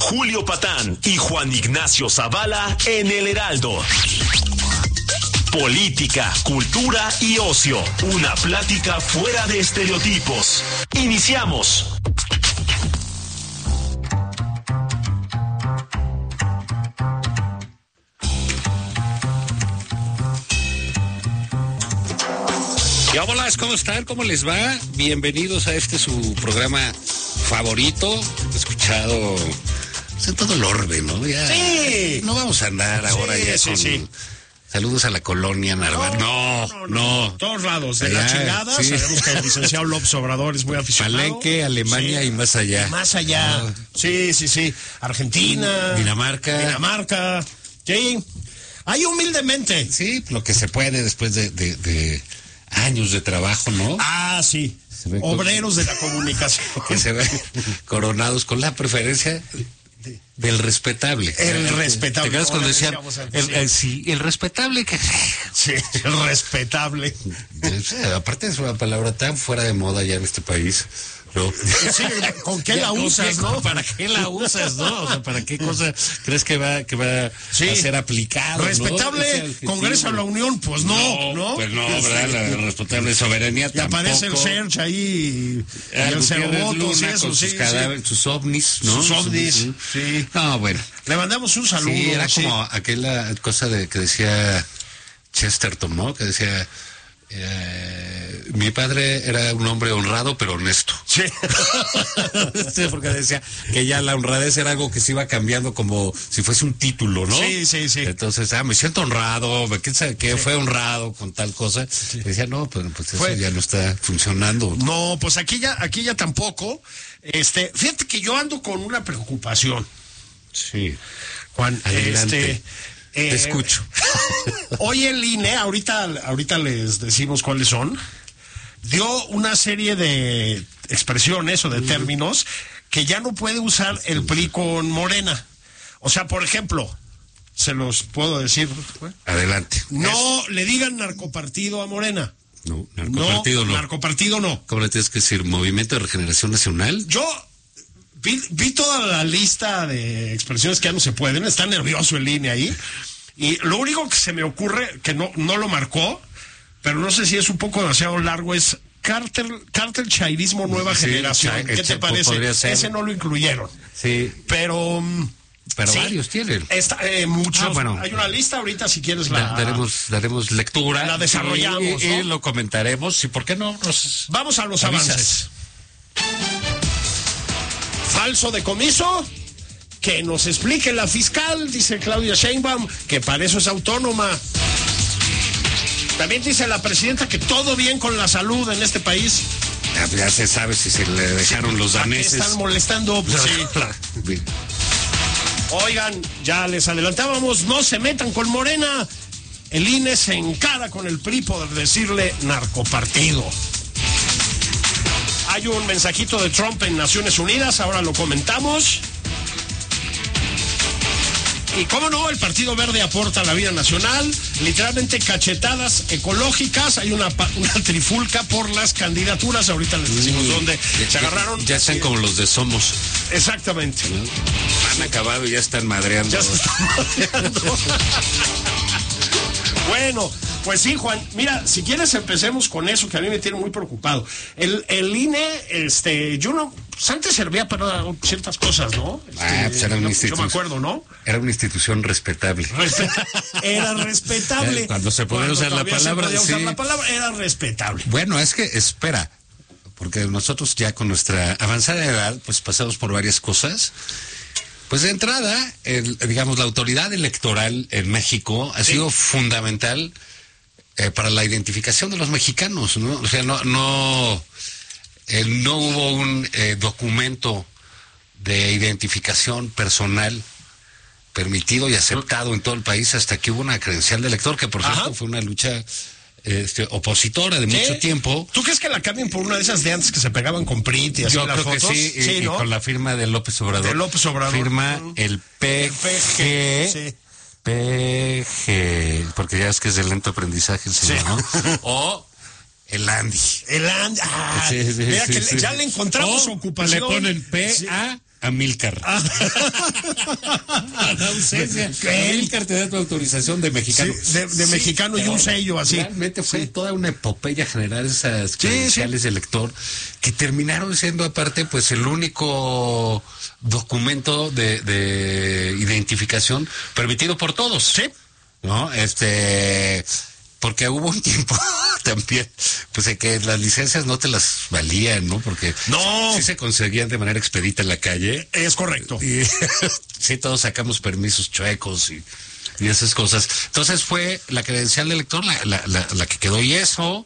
Julio Patán y Juan Ignacio Zavala en El Heraldo. Política, cultura y ocio. Una plática fuera de estereotipos. Iniciamos. ¿Qué hola? ¿Cómo están? ¿Cómo les va? Bienvenidos a su programa favorito, escuchado en todo el orbe, ¿no? Ya, sí. No vamos a andar ahora con... Saludos a la colonia Narvarte. No. Todos lados, de la chingada. Sí. Sabemos que el licenciado López Obrador es muy aficionado. Palenque, Alemania y más allá. Más allá. Sí. Argentina. Dinamarca. Sí. Ahí humildemente. Sí, lo que se puede después de años de trabajo, ¿no? Ah, sí. Obreros de la comunicación. Que se ven coronados con la preferencia del respetable. El respetable. ¿Te acuerdas cuando decían el respetable? Sí, el respetable. Aparte es una palabra tan fuera de moda ya en este país. ¿No? Sí, ¿con qué la usas, no? ¿Para qué la usas, no? O sea, ¿para qué cosa crees que va a ser aplicado? Respetable, ¿no? Congreso de la Unión, pues no. Pues no, ¿verdad? La respetable soberanía y tampoco. Aparece el Serge ahí, el Cervotos y eso, sus cadáveres, sus ovnis, ¿no? Sus ovnis, sí. No, bueno. Le mandamos un saludo. Sí, era como aquella cosa que decía Chesterton, ¿no? Que decía... mi padre era un hombre honrado pero honesto. Sí. Sí, porque decía que ya la honradez era algo que se iba cambiando como si fuese un título, ¿no? Sí. Entonces, me siento honrado, ¿quién sabe qué? Fue honrado con tal cosa. Sí. Decía, no, pues eso ya no está funcionando. No, pues aquí ya tampoco. Fíjate que yo ando con una preocupación. Sí. Juan, adelante. Te escucho. Hoy el INE, ahorita les decimos cuáles son, dio una serie de expresiones o de términos que ya no puede usar el PRI con Morena. O sea, por ejemplo, se los puedo decir. Adelante. No le digan narcopartido a Morena. No, narcopartido no. Narcopartido no. ¿Cómo le tienes que decir? ¿Movimiento de Regeneración Nacional? Yo vi toda la lista de expresiones que ya no se pueden. Está nervioso el INE ahí. Y lo único que se me ocurre, que no lo marcó, pero no sé si es un poco demasiado largo, es cártel chairismo nueva generación. ¿Qué te parece? Ese no lo incluyeron. Sí. Pero sí, varios tienen. Muchos. Bueno, hay una lista ahorita, si quieres daremos lectura. La desarrollamos, y lo comentaremos. ¿Y por qué no? Vamos a los avances. Falso decomiso. Que nos explique la fiscal, dice Claudia Sheinbaum, que para eso es autónoma. También dice la presidenta que todo bien con la salud en este país. Ya se sabe si se le dejaron los daneses. Están molestando. Sí. Oigan, ya les adelantábamos, no se metan con Morena. El INE se encara con el PRI por decirle narcopartido. Hay un mensajito de Trump en Naciones Unidas, ahora lo comentamos. Y cómo no, el Partido Verde aporta a la vida nacional, literalmente cachetadas ecológicas, hay una trifulca por las candidaturas, ahorita les decimos dónde se agarraron. Ya están como los de Somos. Exactamente. ¿No? Han acabado y ya están madreando. Bueno, pues sí, Juan, mira, si quieres empecemos con eso que a mí me tiene muy preocupado. El INE, yo no, pues antes servía para ciertas cosas, ¿no? Pues era una institución. Yo me acuerdo, ¿no? Era una institución respetable. Era respetable. Cuando se podía usar la palabra, era respetable. Bueno, es que, espera, porque nosotros ya con nuestra avanzada edad, pues pasamos por varias cosas. Pues de entrada, digamos, la autoridad electoral en México ha sido fundamental para la identificación de los mexicanos, ¿no? O sea, no hubo un documento de identificación personal permitido y aceptado en todo el país hasta que hubo una credencial de elector, que por cierto fue una lucha opositora de mucho tiempo. ¿Tú crees que la cambien por una de esas de antes que se pegaban con print y así las fotos? Yo creo que sí, ¿no? Y con la firma de López Obrador. De López Obrador. Firma el PG. Sí. PG, porque ya es que es de lento aprendizaje el señor, ¿no? O el Andy. El Andy. Sí, mira que ya le encontramos ocupación. Le ponen PA Amílcar. La ausencia. Amílcar te da tu autorización de mexicano. Sí, de mexicano y un sello así. Realmente fue toda una epopeya generar esas credenciales de elector que terminaron siendo aparte pues el único documento de identificación permitido por todos. Sí. ¿No? Porque hubo un tiempo también, pues de que las licencias no te las valían, ¿no? Porque sí se conseguían de manera expedita en la calle. Es correcto. Y sí, todos sacamos permisos chuecos y esas cosas. Entonces fue la credencial de elector la que quedó, y eso,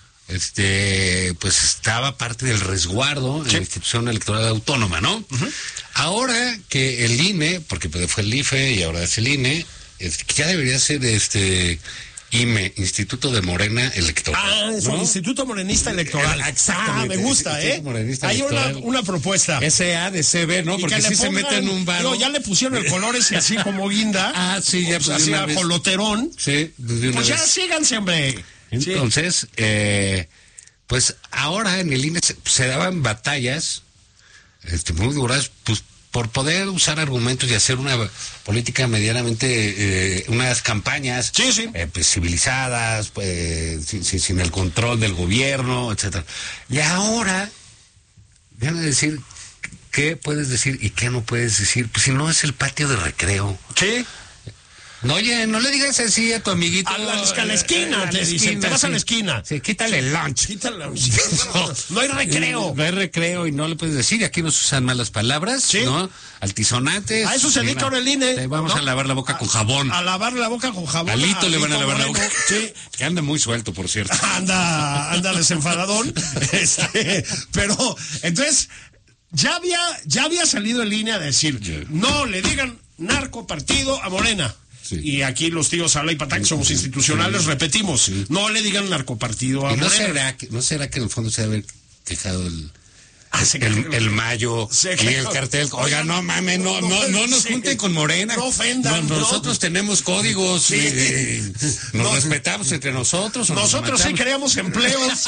pues estaba parte del resguardo en la institución electoral autónoma, ¿no? Uh-huh. Ahora que el INE, porque fue el IFE y ahora es el INE, que ya debería ser IME, Instituto de Morena Electoral. Ah, es un Instituto Morenista Electoral. Exactamente. Me gusta, Hay una propuesta. SADCB, ¿no? Porque si se mete en un bar. No, ya le pusieron el color ese así como guinda. Ah, sí, ya pues así ajoloterón. Sí, pues ya síganse, hombre. Entonces, pues ahora en el INE se daban batallas muy duras, pues por poder usar argumentos y hacer una política medianamente, unas campañas pues, civilizadas, pues, sin el control del gobierno, etcétera. Y ahora, déjame decir, ¿qué puedes decir y qué no puedes decir? Pues si no es el patio de recreo. Sí. No, oye, no le digas así a tu amiguito. A la esquina, te dicen, te vas a la esquina. Sí, quítale el lunch. No hay recreo. No hay recreo y no le puedes decir, aquí no se usan malas palabras, ¿no? Altisonantes. A eso se dedica ahora el INE. Vamos a lavar la boca con jabón. A lavar la boca con jabón. Alito le van a lavar la boca. Sí. Que anda muy suelto, por cierto. Anda desenfadadón. Pero, entonces, ya había salido el INE a decir, no le digan narco partido a Morena. Sí. Y aquí los tíos habla y patán, somos institucionales, repetimos, no le digan narcopartido a Morena. ¿No será que en el fondo se debe haber quejado el Mayo y el cartel? Oiga, no mames, no nos junten con Morena. No ofendan. Nosotros tenemos códigos, nos respetamos entre nosotros. Nosotros sí creamos empleos.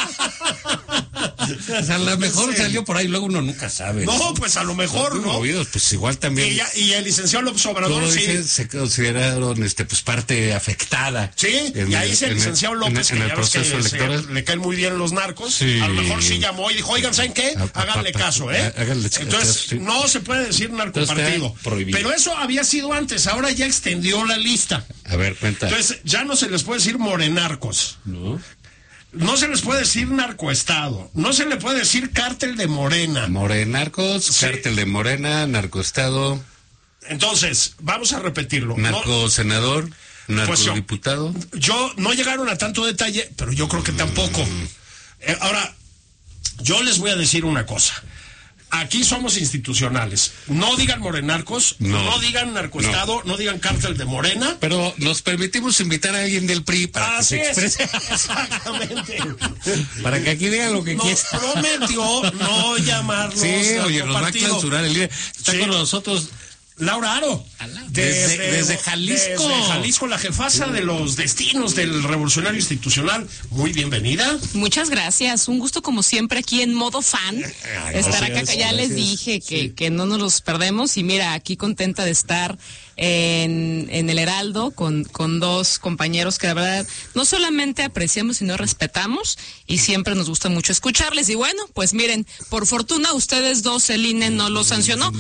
A lo mejor salió por ahí, luego uno nunca sabe. No, pues a lo mejor, ¿no? Movidos, pues igual también. Y el licenciado López Obrador se consideraron pues parte afectada. Sí, y ahí el licenciado López, que ya ves que le caen muy bien los narcos, a lo mejor sí llamó y dijo, oigan, ¿saben qué? Háganle caso, Entonces, no se puede decir narcopartido. Pero eso había sido antes, ahora ya extendió la lista. A ver, cuenta. Entonces, ya no se les puede decir morenarcos. No se les puede decir narcoestado, no se le puede decir cártel de Morena. Morenarcos, cártel de Morena, narcoestado. Entonces, vamos a repetirlo. Narcosenador, narcodiputado. Yo no llegaron a tanto detalle, pero yo creo que tampoco. Ahora, yo les voy a decir una cosa. Aquí somos institucionales. No digan morenarcos, no digan narcoestado, no digan cártel de Morena. Pero nos permitimos invitar a alguien del PRI para que se exprese. Exactamente. Para que aquí digan lo que quiera. Nos prometió no llamarlos. Sí, oye, nos va a clausurar el líder. Está con nosotros Laura Aro, desde Jalisco. Desde Jalisco, la jefasa de los destinos del Revolucionario Institucional. Muy bienvenida. Muchas gracias. Un gusto, como siempre, aquí en modo fan. Estar acá, que ya les dije que no nos los perdemos. Y mira, aquí contenta de estar en el Heraldo con dos compañeros que la verdad no solamente apreciamos sino respetamos, y siempre nos gusta mucho escucharles. Y bueno, pues miren, por fortuna ustedes dos el INE no lo sancionó.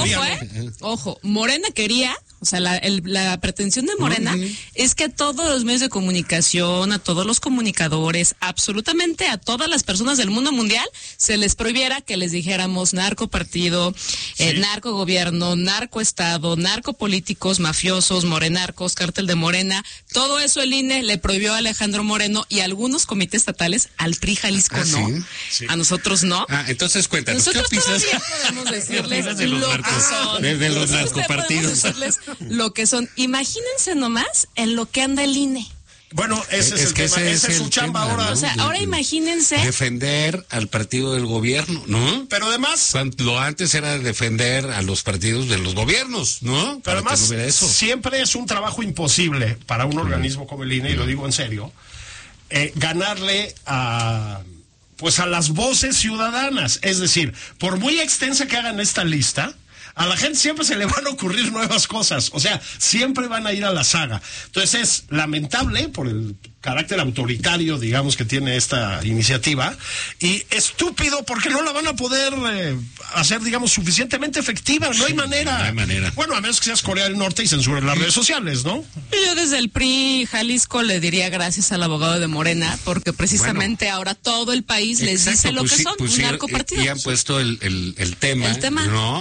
Ojo, Morena quería, o sea, la pretensión de Morena es que a todos los medios de comunicación, a todos los comunicadores, absolutamente a todas las personas del mundo mundial, se les prohibiera que les dijéramos narcopartido, narcogobierno, narcoestado, narcopolíticos, mafiosos, morenarcos, cártel de Morena. Todo eso el INE le prohibió a Alejandro Moreno y a algunos comités estatales, al PRI Jalisco no. Sí. A nosotros no. Entonces cuéntanos, nosotros ¿qué opinas? Podemos decirles de los narcos, de los narcopartidos? Lo que son. Imagínense nomás en lo que anda el INE. Bueno, ese es el tema. Esa es su chamba ahora. ¿no? O sea, ahora imagínense. Defender al partido del gobierno, ¿no? Pero además. Lo antes era defender a los partidos de los gobiernos, ¿no? Pero además, siempre es un trabajo imposible para un organismo como el INE, y lo digo en serio, ganarle a las voces ciudadanas. Es decir, por muy extensa que hagan esta lista, a la gente siempre se le van a ocurrir nuevas cosas, o sea, siempre van a ir a la saga. Entonces es lamentable por el carácter autoritario, digamos, que tiene esta iniciativa, y estúpido porque no la van a poder hacer, digamos, suficientemente efectiva. No hay manera. No hay manera. Bueno, a menos que seas Corea del Norte y censuren las redes sociales, ¿no? Yo desde el PRI Jalisco le diría gracias al abogado de Morena, porque precisamente ahora todo el país les dice lo que son, un narcopartido. Y han puesto el tema, ¿no?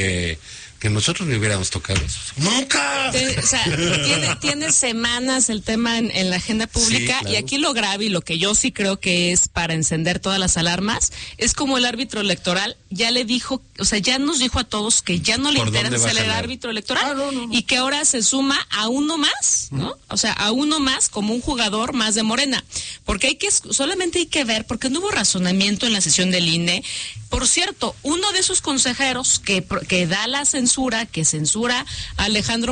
Que nosotros no hubiéramos tocado eso. ¡Nunca! O sea, tiene semanas el tema en la agenda pública, sí, claro. Y aquí lo grave y lo que yo sí creo que es para encender todas las alarmas es como el árbitro electoral ya le dijo, o sea, ya nos dijo a todos que ya no le interesa ser el árbitro electoral y que ahora se suma a uno más, ¿no? O sea, a uno más como un jugador más de Morena, porque solamente hay que ver, porque no hubo razonamiento en la sesión del INE. Por cierto, uno de esos consejeros que da la censura, que censura a Alejandro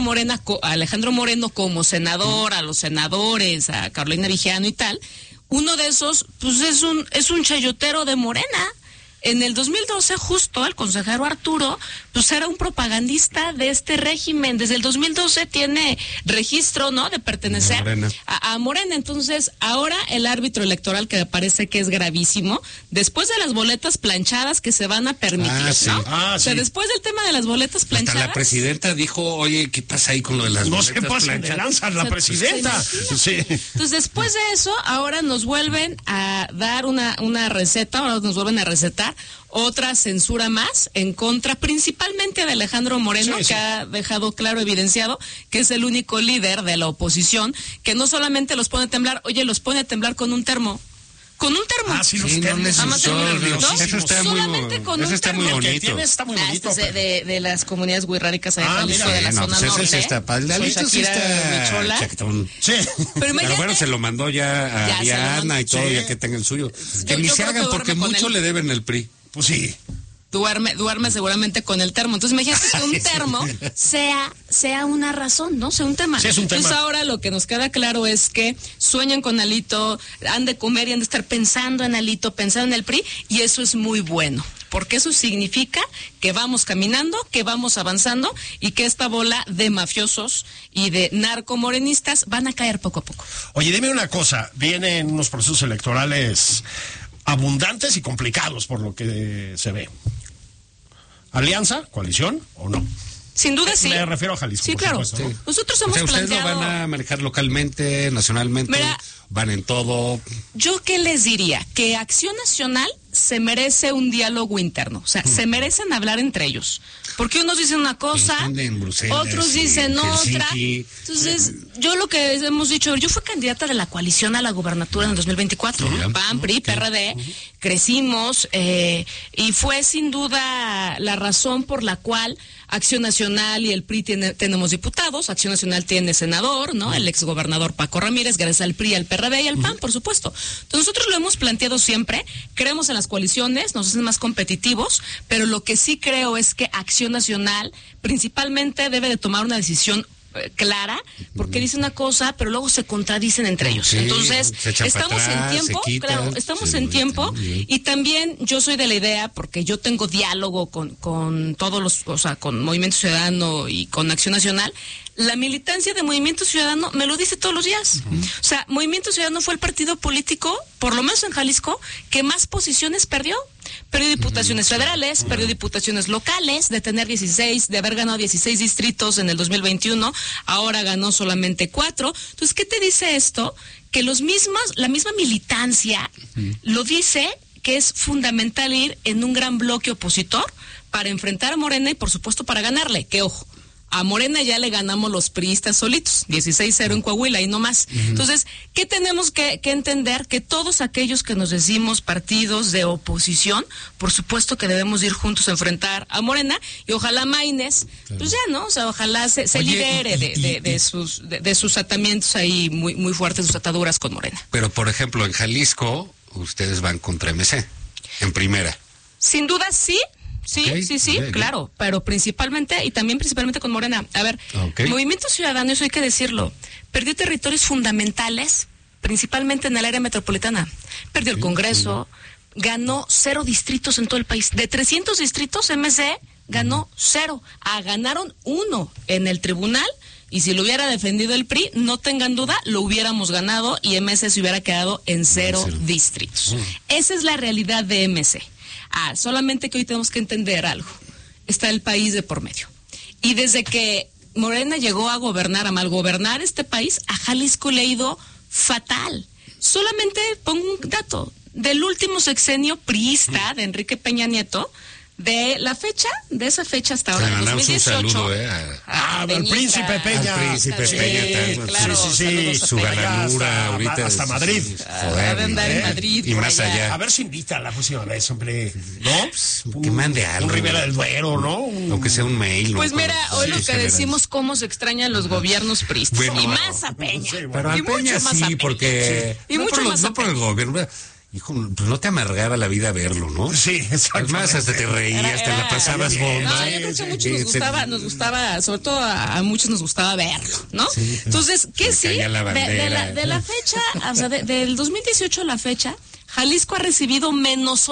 Moreno como senador, a los senadores, a Carolina Vigiano y tal, uno de esos, pues es un chayotero de Morena. En el 2012, justo el consejero Arturo, pues era un propagandista de este régimen. Desde el 2012 tiene registro, ¿no?, de pertenecer a Morena. Entonces, ahora el árbitro electoral, que me parece que es gravísimo, después de las boletas planchadas que se van a permitir, ¿no? O sea, después del tema de las boletas planchadas. Hasta la presidenta dijo, oye, ¿qué pasa ahí con lo de las boletas planchadas? No se pasen de lanza la presidenta. Sí. Entonces, después de eso, ahora nos vuelven a dar una receta, ahora nos vuelven a recetar otra censura más en contra principalmente de Alejandro Moreno, que ha dejado claro, evidenciado, que es el único líder de la oposición, que no solamente los pone a temblar, los pone a temblar con un termo. Con un termo. Ah, sí, los termos. Eso está muy bonito. Está muy bonito. De las comunidades guirráricas de Jalisco, de la zona norte. Ese está, el Dalito sí está chactón. Sí. Pero bueno, se lo mandó ya a Diana y todo, ya que tenga el suyo. Que ni se hagan, porque mucho le deben el PRI. Pues sí. Duerme seguramente con el termo. Entonces imagínate que un termo sea una razón, ¿no? Sea un tema. Sí, es un tema. Entonces ahora lo que nos queda claro es que sueñan con Alito, han de comer y han de estar pensando en Alito, pensando en el PRI, y eso es muy bueno. Porque eso significa que vamos caminando, que vamos avanzando y que esta bola de mafiosos y de narcomorenistas van a caer poco a poco. Oye, dime una cosa, vienen unos procesos electorales abundantes y complicados por lo que se ve. ¿Alianza? ¿Coalición o no? Sin duda sí. Me refiero a Jalisco. Sí, claro. Supuesto, ¿no? Nosotros hemos ¿Ustedes planteado... lo van a manejar localmente, nacionalmente? Mira, ¿van en todo? ¿Yo qué les diría? Que Acción Nacional se merece un diálogo interno. O sea, se merecen hablar entre ellos. Porque unos dicen una cosa, en Bruselas, otros dicen otra. Helsinki. Entonces, yo lo que hemos dicho, yo fui candidata de la coalición a la gubernatura en el 2024. PAN, PRI, PRD. Crecimos y fue sin duda la razón por la cual Acción Nacional y el PRI tenemos diputados. Acción Nacional tiene senador, ¿no? El exgobernador Paco Ramírez, gracias al PRI, al PRD y al PAN, por supuesto. Entonces nosotros lo hemos planteado siempre, creemos en las coaliciones, nos hacen más competitivos, pero lo que sí creo es que Acción Nacional principalmente debe de tomar una decisión clara, porque dice una cosa, pero luego se contradicen entre ellos. Sí, entonces, estamos atrás, en tiempo, estamos en tiempo, y también yo soy de la idea, porque yo tengo diálogo con todos los, o sea, con Movimiento Ciudadano y con Acción Nacional. La militancia de Movimiento Ciudadano me lo dice todos los días. O sea, Movimiento Ciudadano fue el partido político, por lo menos en Jalisco, que más posiciones perdió. Perdió diputaciones federales, perdió diputaciones locales, de tener 16, de haber ganado 16 distritos en el 2021, ahora ganó solamente 4. Entonces, ¿qué te dice esto? Que la misma militancia lo dice, que es fundamental ir en un gran bloque opositor para enfrentar a Morena y, por supuesto, para ganarle. Que, ojo, a Morena ya le ganamos los priistas solitos, 16-0 en Coahuila y no más. Entonces, ¿qué tenemos que entender? Que todos aquellos que nos decimos partidos de oposición, por supuesto que debemos ir juntos a enfrentar a Morena, y ojalá Maínez, pues ya, ¿no? O sea, ojalá se libere de sus atamientos ahí muy fuertes, sus ataduras con Morena. Pero, por ejemplo, en Jalisco, ustedes van contra MC, en primera. Sin duda sí. Sí, claro, pero principalmente con Morena. A ver, Movimiento Ciudadano, eso hay que decirlo, perdió territorios fundamentales, principalmente en el área metropolitana. Perdió el Congreso, ganó 0 distritos en todo el país. De 300 distritos, MC ganó 0. Ganaron 1 en el tribunal. Y si lo hubiera defendido el PRI, no tengan duda, lo hubiéramos ganado y MC se hubiera quedado en 0 distritos. Esa es la realidad de MC. Solamente que hoy tenemos que entender algo. Está el país de por medio. Y desde que Morena llegó a gobernar, a malgobernar este país, a Jalisco le ha ido fatal. Solamente pongo un dato. Del último sexenio priista de Enrique Peña Nieto, de esa fecha hasta ahora, 2018. Un saludo, al príncipe Peña. Al príncipe Peña, claro, sí. Su ganadura ahorita. Hasta Madrid. Joder, de andar en Madrid. Y más allá. A ver si invita la próxima vez, hombre. ¿No? Que mande algo. Un Ribera del Duero, ¿no? Aunque sea un mail. Pues mira, hoy lo que decimos, cómo se extrañan los gobiernos pristas. Bueno, y más a Peña. Sí, pero a y Peña mucho más a sí, Peña. porque... Y mucho más no por el gobierno. Hijo, pues no te amargaba la vida verlo, ¿no? Sí, exacto. Es más, hasta te reías, te la pasabas bomba. No, yo creo que a muchos nos gustaba, sobre todo a muchos nos gustaba verlo, ¿no? Sí. Entonces, ¿qué Se sí? caía la bandera. De la fecha, o sea, del 2018 a la fecha, Jalisco ha recibido menos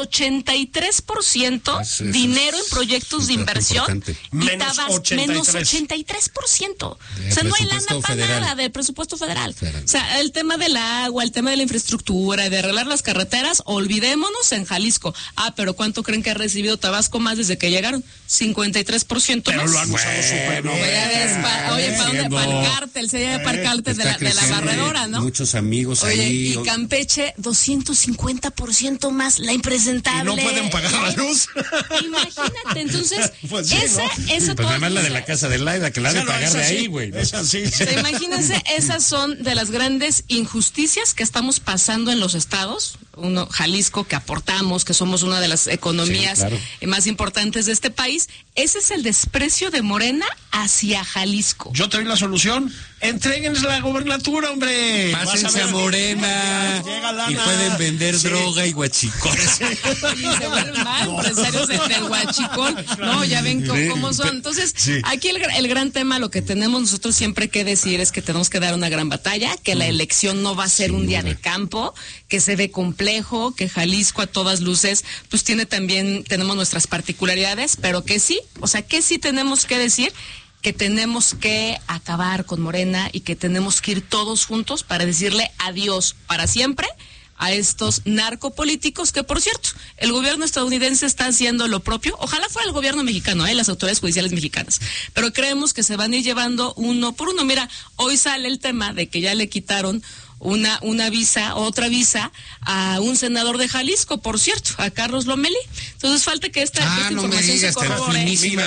83% dinero en proyectos de inversión. Y Menos menos 83%. O sea, no hay lana para nada del presupuesto federal. O sea, el tema del agua, el tema de la infraestructura, de arreglar las carreteras, olvidémonos en Jalisco. Pero ¿cuánto creen que ha recibido Tabasco más desde que llegaron? 53% Pero más. lo han usado súper bien. Oye, ¿para dónde? Para el cártel, sería para el cártel de la barredora, ¿no? Muchos amigos Oye, ahí. y Campeche, 250% más, la impresentable. Y no pueden pagar la luz. Imagínate, entonces, Pues sí, esa Pues nada más la de la casa de Laida, que la ha de pagar de ahí, güey. Esa sí. Imagínense, esas son de las grandes injusticias que estamos pasando en los estados. Jalisco, que aportamos, que somos una de las economías más importantes de este país. Ese es el desprecio de Morena hacia Jalisco. Yo te doy la solución. Entréguenles la gobernatura, hombre. Pásense a Morena. Y pueden vender droga y guachicol. Y se vuelven más empresarios del huachicol. No, ya ven cómo son. Entonces, aquí el gran tema, lo que tenemos nosotros siempre que decir es que tenemos que dar una gran batalla, que la elección no va a ser un día de campo, que se ve complejo, que Jalisco a todas luces, pues tenemos nuestras particularidades, pero que sí, o sea, que sí tenemos que decir que tenemos que acabar con Morena y que tenemos que ir todos juntos para decirle adiós para siempre a estos narcopolíticos que, por cierto, el gobierno estadounidense está haciendo lo propio. Ojalá fuera el gobierno mexicano, las autoridades judiciales mexicanas. Pero creemos que se van a ir llevando uno por uno. Mira, hoy sale el tema de que ya le quitaron otra visa a un senador de Jalisco, por cierto, a Carlos Lomelí. Entonces falta que esta información se corrobore.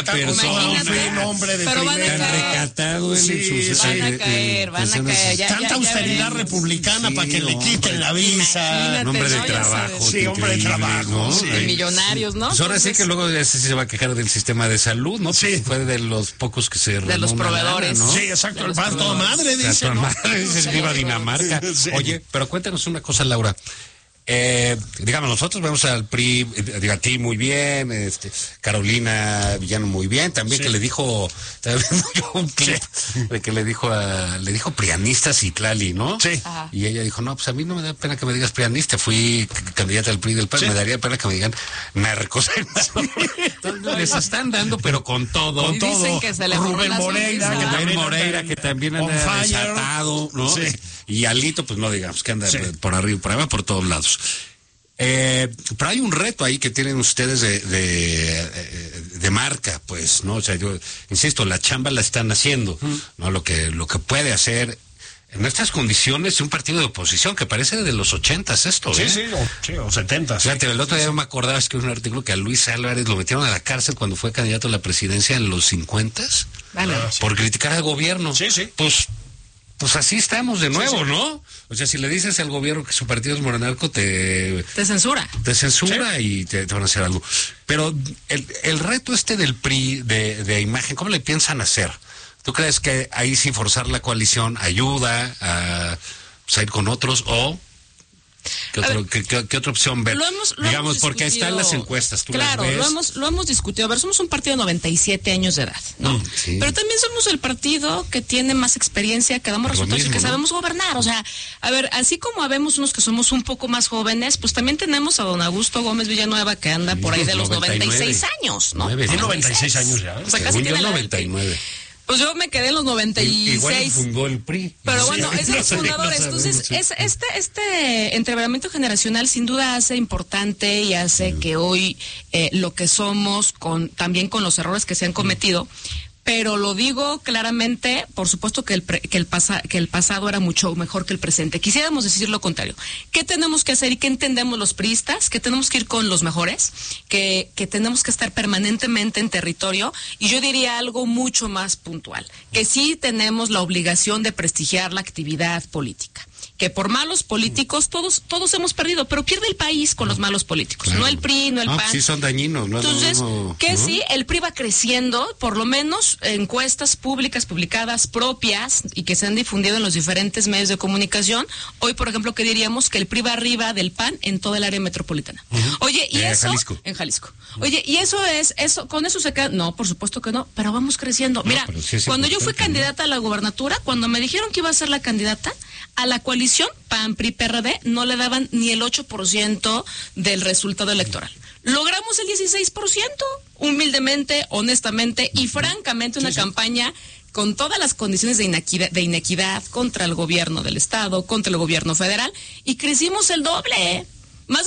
Pero van a caer. Tanta austeridad republicana para que le quiten la visa. Hombre de trabajo. Sí, hombre de trabajo. Millonarios, ¿no? Pues ahora sí que luego ese se va a quejar del sistema de salud, ¿no? Sí. Fue de los pocos que se de los proveedores, ¿no? Sí, exacto. El pan toda madre, dice, ¿no? Dice, viva Dinamarca. Sí. Oye, pero cuéntanos una cosa, Laura. Digamos, nosotros vemos al PRI, a ti muy bien, Carolina Villano muy bien, también que le dijo, estaba viendo yo un clip de que le dijo prianista a Citlali, ¿no? Sí. Ajá. Y ella dijo, no, pues a mí no me da pena que me digas prianista, fui candidata al PRI del PAN, me daría pena que me digan narcos. Entonces, les están dando, pero con todo. Y dicen que se le Rubén Moreira, que también anda desatado, ¿no? Sí. Y Alito, pues no digamos, que anda por arriba y por abajo, por todos lados. Pero hay un reto ahí que tienen ustedes de marca, pues, ¿no? O sea, yo insisto, la chamba la están haciendo, ¿no? Lo que puede hacer en estas condiciones un partido de oposición que parece de los 80s esto, Sí, o 70s. Fíjate, el otro día me acordaba, es que un artículo que a Luis Álvarez lo metieron a la cárcel cuando fue candidato a la presidencia en los 50s por criticar al gobierno. Sí, sí. Pues así estamos de nuevo, ¿no? O sea, si le dices al gobierno que su partido es morenarco, te censura. Te censura y te van a hacer algo. Pero el reto del PRI de imagen, ¿cómo le piensan hacer? ¿Tú crees que ahí sí forzar la coalición ayuda a ir con otros o ¿Qué otra opción ver? Digamos, porque está en las encuestas. Claro, lo hemos discutido. A ver, somos un partido de 97 años de edad, ¿no? Sí. Pero también somos el partido que tiene más experiencia, que damos resultados y que sabemos gobernar. O sea, a ver, así como habemos unos que somos un poco más jóvenes, pues también tenemos a don Augusto Gómez Villanueva, que anda por ahí de los 96 años, ¿no? Tiene 96 años ya. O sea, casi tiene 99. Pues yo me quedé en los 96. Igual fundó el PRI. Pero bueno, es de los fundadores. Entonces, este entreveramiento generacional sin duda hace importante y hace que hoy lo que somos, también con los errores que se han cometido, pero lo digo claramente, por supuesto que el pasado era mucho mejor que el presente. Quisiéramos decir lo contrario. ¿Qué tenemos que hacer y qué entendemos los priistas? Que tenemos que ir con los mejores, que tenemos que estar permanentemente en territorio, y yo diría algo mucho más puntual, que sí tenemos la obligación de prestigiar la actividad política. Que por malos políticos todos hemos perdido, pero pierde el país con los malos políticos, claro. No el PRI, no el PAN. Sí son dañinos, ¿no? Entonces, sí, el PRI va creciendo, por lo menos encuestas públicas publicadas propias y que se han difundido en los diferentes medios de comunicación. Hoy, por ejemplo, ¿qué diríamos? Que el PRI va arriba del PAN en toda el área metropolitana. Oye, y eso en Jalisco. Oye, y eso con eso se queda. No, por supuesto que no, pero vamos creciendo. Mira, sí cuando yo fui candidata a la gubernatura, cuando me dijeron que iba a ser la candidata, a la coalición PAN, PRI, PRD no le daban ni el 8% del resultado electoral. Logramos el 16%, humildemente, honestamente y francamente una campaña con todas las condiciones de inequidad contra el gobierno del estado, contra el gobierno federal, y crecimos el doble. Más de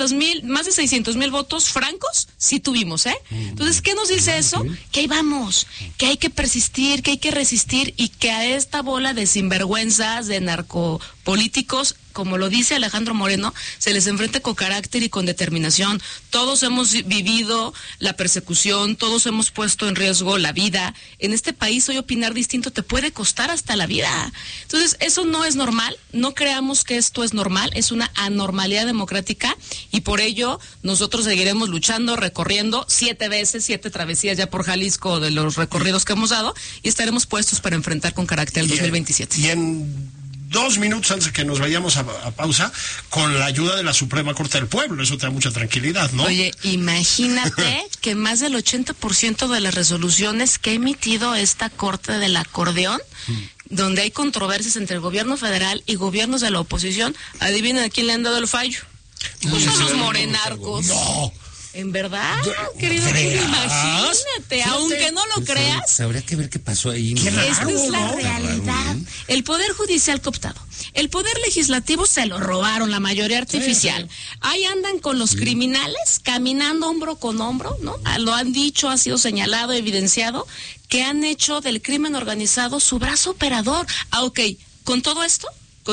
600,000 votos francos sí tuvimos, ¿eh? Entonces, ¿qué nos dice eso? Que ahí vamos, que hay que persistir, que hay que resistir, y que a esta bola de sinvergüenzas, de narcopolíticos, como lo dice Alejandro Moreno, se les enfrenta con carácter y con determinación. Todos hemos vivido la persecución, todos hemos puesto en riesgo la vida. En este país hoy opinar distinto te puede costar hasta la vida. Entonces, eso no es normal. No creamos que esto es normal. Es una anormalidad democrática, y por ello nosotros seguiremos luchando, recorriendo 7 travesías ya por Jalisco de los recorridos que hemos dado, y estaremos puestos para enfrentar con carácter el 2027. Y en 2 minutos antes de que nos vayamos a pausa, con la ayuda de la Suprema Corte del Pueblo, eso te da mucha tranquilidad, ¿no? Oye, imagínate que más del 80% de las resoluciones que ha emitido esta Corte del Acordeón, donde hay controversias entre el gobierno federal y gobiernos de la oposición, adivinen a quién le han dado el fallo. Pues a los morenarcos. No. En verdad, querido, imagínate, aunque no lo creas. Habría que ver qué pasó ahí. Esta es la realidad. El Poder Judicial cooptado. El Poder Legislativo se lo robaron, la mayoría artificial. Ahí andan con los criminales, caminando hombro con hombro, ¿no? Lo han dicho, ha sido señalado, evidenciado, que han hecho del crimen organizado su brazo operador. Ok, con todo esto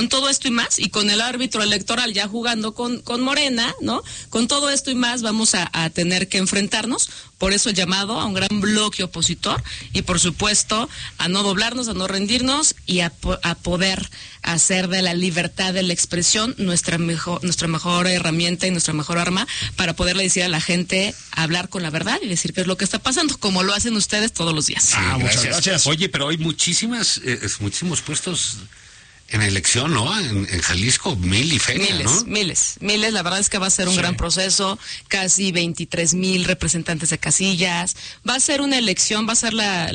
y más, y con el árbitro electoral ya jugando con Morena, ¿no? Con todo esto y más vamos a tener que enfrentarnos. Por eso el llamado a un gran bloque opositor, y por supuesto a no doblarnos, a no rendirnos, y a poder hacer de la libertad de la expresión nuestra mejor herramienta y nuestra mejor arma para poderle decir a la gente, hablar con la verdad y decir qué es lo que está pasando, como lo hacen ustedes todos los días. Muchas gracias. Oye, pero hay muchísimos puestos en elección, ¿no? En Jalisco, 1,000 y feria, ¿no? Miles. La verdad es que va a ser un gran proceso. Casi 23,000 representantes de casillas. Va a ser una elección, va a ser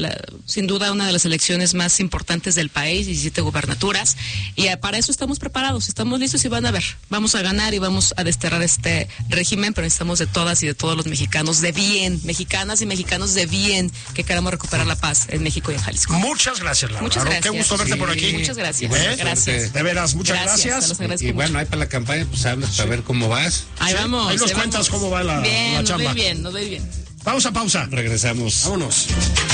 sin duda una de las elecciones más importantes del país, 17 gubernaturas. Y para eso estamos preparados, estamos listos y van a ver. Vamos a ganar y vamos a desterrar este régimen, pero necesitamos de todas y de todos los mexicanos de bien, mexicanas y mexicanos de bien, que queramos recuperar la paz en México y en Jalisco. Muchas gracias, Laura. Muchas gracias. Qué gusto verte por aquí. Muchas gracias. Gracias. De veras, muchas gracias. Y bueno, ahí para la campaña, pues hablas para ver cómo vas. Ahí vamos. Ahí nos cuentas cómo va la chamba. Nos va bien. Pausa. Regresamos. Vámonos.